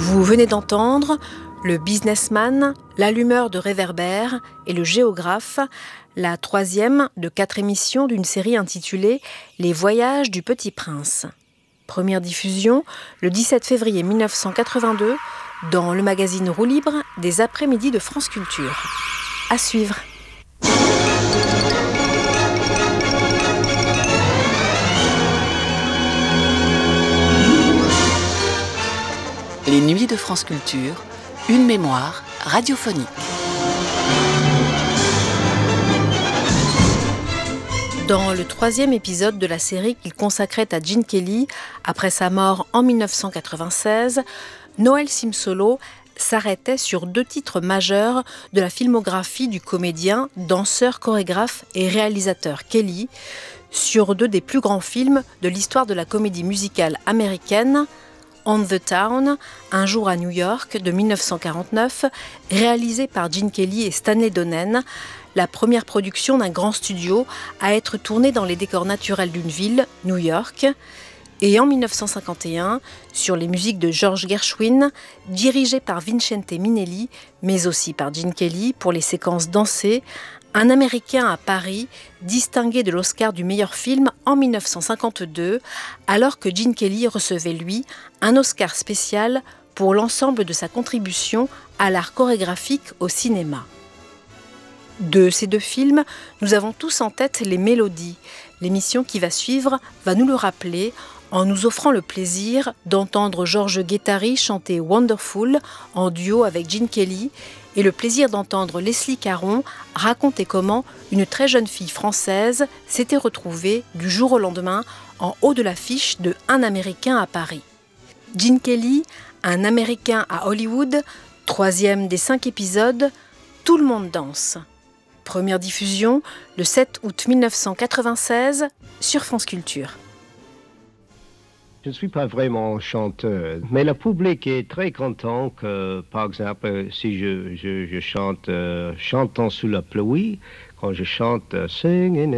Vous venez d'entendre le businessman, l'allumeur de réverbères et le géographe, la troisième de 4 émissions d'une série intitulée Les voyages du Petit Prince. Première diffusion le 17 février 1982 dans le magazine Roue Libre des après-midi de France Culture. À suivre. Les nuits de France Culture, une mémoire radiophonique. Dans le 3e épisode de la série qu'il consacrait à Gene Kelly, après sa mort en 1996, Noël Simsolo s'arrêtait sur 2 titres majeurs de la filmographie du comédien, danseur, chorégraphe et réalisateur Kelly, sur 2 des plus grands films de l'histoire de la comédie musicale américaine, On the Town, Un jour à New York de 1949, réalisé par Gene Kelly et Stanley Donen, la première production d'un grand studio à être tournée dans les décors naturels d'une ville, New York, et en 1951, sur les musiques de George Gershwin, dirigé par Vincente Minnelli, mais aussi par Gene Kelly pour les séquences dansées, Un Américain à Paris, distingué de l'Oscar du meilleur film en 1952, alors que Gene Kelly recevait, lui, un Oscar spécial pour l'ensemble de sa contribution à l'art chorégraphique au cinéma. De ces 2 films, nous avons tous en tête les mélodies. L'émission qui va suivre va nous le rappeler en nous offrant le plaisir d'entendre Georges Guettari chanter Wonderful en duo avec Gene Kelly et le plaisir d'entendre Leslie Caron raconter comment une très jeune fille française s'était retrouvée du jour au lendemain en haut de l'affiche de Un Américain à Paris. Gene Kelly, Un Américain à Hollywood, 3e des 5 épisodes, Tout le monde danse. Première diffusion le 7 août 1996 sur France Culture. Je ne suis pas vraiment chanteur, mais le public est très content que, par exemple, si je chante Chantons sous la pluie, quand je chante Singing in